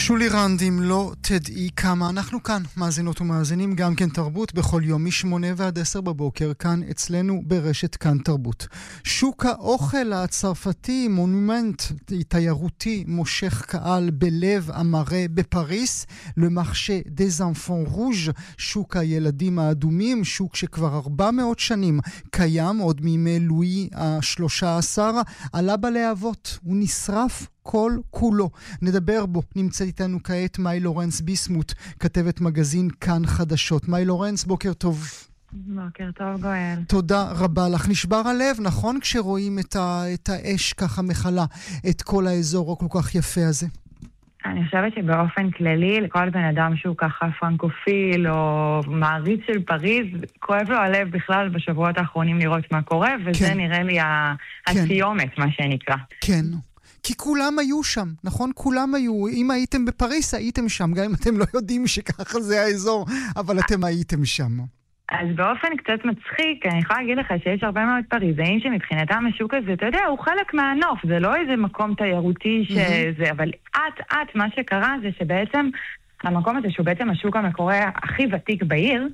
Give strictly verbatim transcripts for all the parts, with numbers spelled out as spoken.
שולי רנד, אם לא תדעי כמה. אנחנו כאן, מאזינות ומאזינים, גם כן תרבות, בכל יום משמונה ועד עשר בבוקר, כאן אצלנו ברשת כאן תרבות. שוק האוכל הצרפתי, מונומנט תיירותי, מושך קהל בלב המראה בפריס, למרשה des enfants rouges, שוק הילדים האדומים, שוק שכבר ארבע מאות שנים קיים, עוד מימי לואי ה-שלושה עשר, עלה בלהבות, הוא נשרף כל כולו. נדבר בו. נמצאת איתנו כעת מאי לורנס ביסמוט, כתבת מגזין כאן חדשות. מאי לורנס, בוקר טוב. בוקר טוב, גואל. תודה רבה לך. נשבר הלב, נכון, כשרואים את, ה, את האש ככה מחלה, את כל האזור הכל כך יפה הזה? אני חושבת שבאופן כללי, לכל בן אדם שהוא ככה פרנקופיל או מעריץ של פריז, כואב לו הלב בכלל בשבועות האחרונים לראות מה קורה, וזה כן. נראה לי הסיומת, כן. מה שנקרא. כן. כי כולם היו שם, נכון? כולם היו. אם הייתם בפריס, הייתם שם, גם אם אתם לא יודעים שככה זה האזור, אבל אתם הייתם שם. אז באופן קצת מצחיק, אני יכולה להגיד לך שיש הרבה מאוד פריזאים שמבחינתם השוק הזה, אתה יודע, הוא חלק מהנוף, זה לא איזה מקום תיירותי שזה, אבל עט עט מה שקרה זה שבעצם המקום הזה, שהוא בעצם השוק המקורי הכי ותיק בעיר,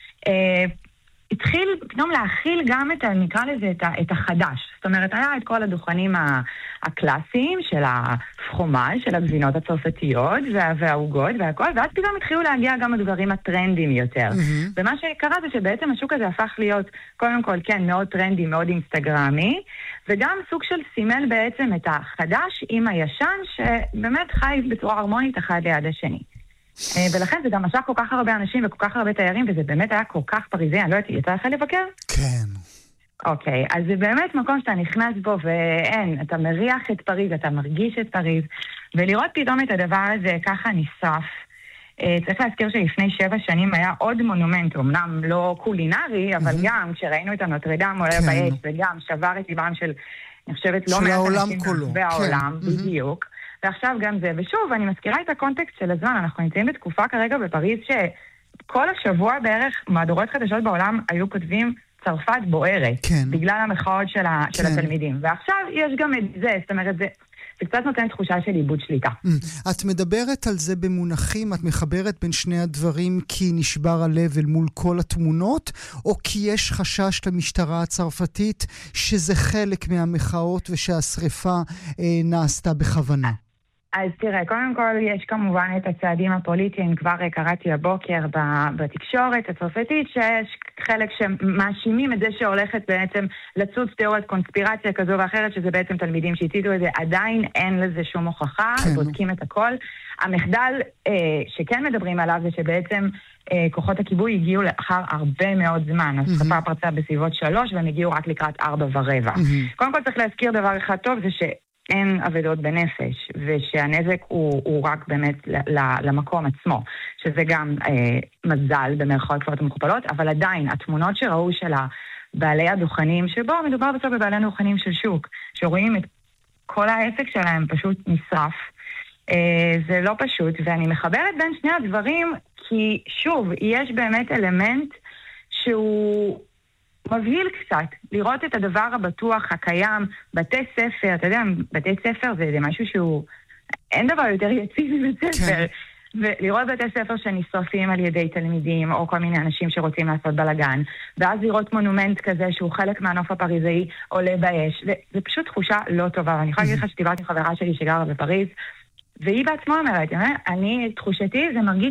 אה, התחיל פתאום להכיל גם את, נקרא לזה, את, את החדש. זאת אומרת, היה את כל הדוכנים הקלאסיים של הפרומאז', של הגבינות הצרפתיות והעוגות והכל, ואז פתאום התחילו להגיע גם הדברים הטרנדים יותר. Mm-hmm. ומה שקרה זה שבעצם השוק הזה הפך להיות, קודם כל, כן, מאוד טרנדי, מאוד אינסטגרמי, וגם סוג של סימל בעצם את החדש עם הישן, שבאמת חי בצורה הרמונית אחד ליד השני. ולכן זה גם משך כל כך הרבה אנשים וכל כך הרבה תיירים, וזה באמת היה כל כך פריזי. אני לא יודעת, יצא לך לבקר? כן. אוקיי, אז זה באמת מקום שאתה נכנס בו ואין, אתה מריח את פריז, אתה מרגיש את פריז, ולראות פתאום את הדבר הזה ככה נשרף. צריך להזכיר שלפני שבע שנים היה עוד מונומנט, אמנם לא קולינרי, אבל גם כשראינו את הנוטרדם עולה באש, וגם שבר את ליבם של, אני חושבת, לא מעט אנשים בעולם, בדיוק. ועכשיו גם זה, ושוב, אני מזכירה את הקונטקסט של הזמן, אנחנו נמצאים בתקופה כרגע בפריז שכל השבוע בערך מהדורות חדשות בעולם היו כותבים צרפת בוערת, כן. בגלל המחאות של, ה, של כן. התלמידים. ועכשיו יש גם את זה, זאת אומרת, זה, זה קצת נותן תחושה של איבוד שליטה. את מדברת על זה במונחים, את מחברת בין שני הדברים כי נשבר הלב אל מול כל התמונות, או כי יש חשש למשטרה הצרפתית שזה חלק מהמחאות ושהשריפה אה, נעשתה בכוונה? אז תראה, קודם כל יש כמובן את הצעדים הפוליטיים, כבר קראתי הבוקר בתקשורת הצרפתית, שיש חלק שמאשימים את זה שהולכת בעצם לצוץ תיאוריית קונספירציה כזו ואחרת, שזה בעצם תלמידים שהציתו את זה, עדיין אין לזה שום הוכחה, כן. בודקים את הכל. המחדל אה, שכן מדברים עליו זה שבעצם אה, כוחות הכיבוי הגיעו לאחר הרבה מאוד זמן, אז השרפה mm-hmm. פרצה בסביבות שלוש, והם הגיעו רק לקראת ארבע ורבע. Mm-hmm. קודם כל צריך להזכיר דבר אחד טוב, זה ש... אין עבדות בנפש, ושהנזק הוא, הוא רק באמת למקום עצמו, שזה גם אה, מזל במרכאות כפולות ומקופלות, אבל עדיין התמונות שראו של בעלי הדוכנים, שבו מדובר בסוף בבעלי הדוכנים של שוק, שרואים את כל העסק שלהם פשוט נשרף, אה, זה לא פשוט, ואני מחברת בין שני הדברים, כי שוב, יש באמת אלמנט שהוא... מבהיל קצת, לראות את הדבר הבטוח, הקיים, בתי ספר, אתה יודע, בתי ספר זה, זה משהו שהוא, אין דבר יותר יציב מבית ספר, ולראות בתי ספר שנשרפים על ידי תלמידים, או כל מיני אנשים שרוצים לעשות בלגן, ואז לראות מונומנט כזה שהוא חלק מהנוף הפריזאי עולה באש, וזה פשוט תחושה לא טובה, ואני יכולה להגיד לך שדיברתי עם חברה שלי שגרה בפריז, והיא בעצמה אומרת, אני, תחושתי, זה מרגיש